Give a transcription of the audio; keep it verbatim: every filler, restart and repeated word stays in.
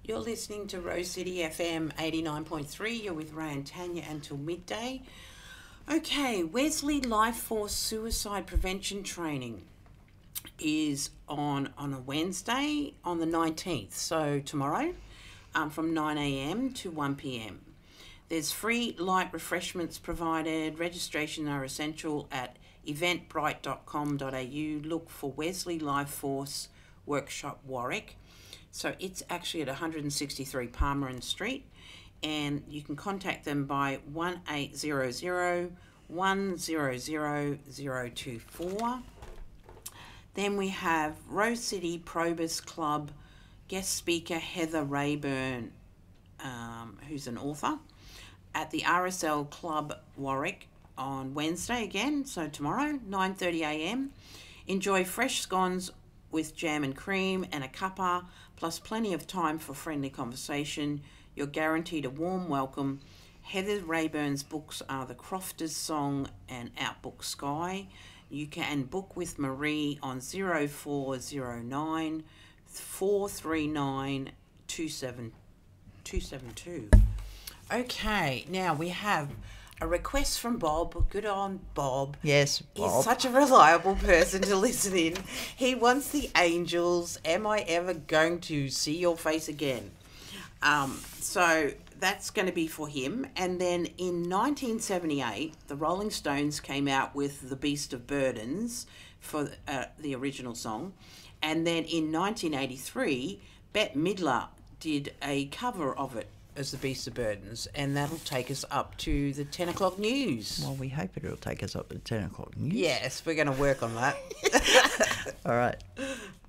You're listening to Rose City F M eighty-nine point three. You're with Ray and Tanya until midday. Okay, Wesley Life Force Suicide Prevention Training is on on a Wednesday on the nineteenth, so tomorrow, um, from nine a.m. to one p.m. There's free light refreshments provided. Registration are essential at eventbrite dot com dot a u. Look for Wesley Life Force Workshop Warwick. So it's actually at one hundred sixty-three Palmerin Street, and you can contact them by one eight zero zero, one zero zero, zero two four. Then we have Rose City Probus Club guest speaker Heather Rayburn, um, who's an author, at the R S L Club Warwick on Wednesday again, so tomorrow, nine thirty a.m. Enjoy fresh scones with jam and cream and a cuppa, plus plenty of time for friendly conversation. You're guaranteed a warm welcome. Heather Rayburn's books are The Crofter's Song and Outbook Sky. You can book with Marie on zero four zero nine, four three nine, two seven two. Okay, now we have a request from Bob. Good on Bob. Yes, Bob. He's such a reliable person to listen in. He wants the Angels. Am I ever going to see your face again? Um, so that's going to be for him. And then in nineteen seventy-eight, the Rolling Stones came out with The Beast of Burdens for uh, the original song. And then in nineteen eighty-three, Bette Midler did a cover of it as The Beast of Burdens, and that'll take us up to the ten o'clock news. Well, we hope it'll take us up to ten o'clock news. Yes, we're going to work on that. All right.